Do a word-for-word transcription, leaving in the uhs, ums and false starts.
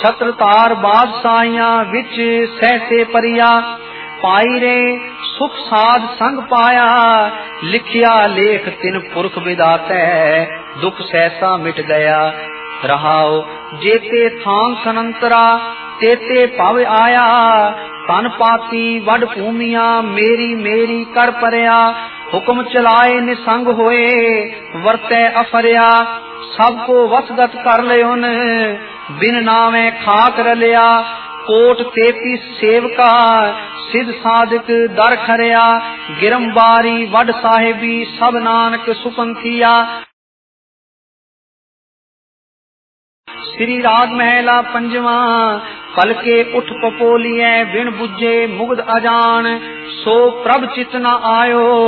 छत्रतार बादशाहियां विच सहसे परिया, पाई रे सुख साध संग पाया, लिखिया लेख तिन पुरख विदाते, दुख सहसा मिट गया। रहाओ जेते थांग सनंतरा, तेते भव आया, तन पाती वड भूमिया, मेरी मेरी कर परया, हुक्म चलाए निसंग होए, वरते अफरिया, सबको वसगत कर लियोन, बिन नावे खाक रलिया, कोट तेती सेवका, सिद्ध साधक दर खरिया, गिरमबारी वड साहिबी, सब नानक सुपंथिया। श्री राग महला पंजवा। पलके उठ पपोलिए, बिन बुझे मुग्ध अजान, सो प्रभ चित न आयो,